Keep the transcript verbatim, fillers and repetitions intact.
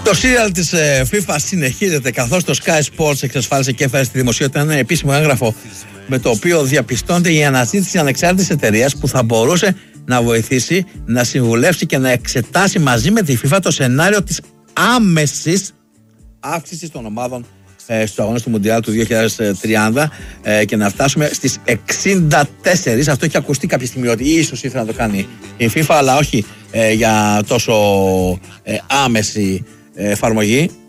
Το σύριαλ της ε, FIFA συνεχίζεται, καθώς το Sky Sports εξασφάλισε και έφερε στη δημοσιότητα ένα επίσημο έγγραφο με το οποίο διαπιστώνεται η αναζήτηση ανεξάρτητης εταιρείας που θα μπορούσε να βοηθήσει, να συμβουλεύσει και να εξετάσει μαζί με τη FIFA το σενάριο της άμεσης αύξησης των ομάδων ε, στους αγώνες του Μουντιάλ του δύο χιλιάδες τριάντα ε, και να φτάσουμε στις εξήντα τέσσερα. Αυτό έχει ακουστεί κάποια στιγμή ότι ίσως ήθελε να το κάνει η FIFA, αλλά όχι ε, για τόσο ε, άμεση εφαρμογή.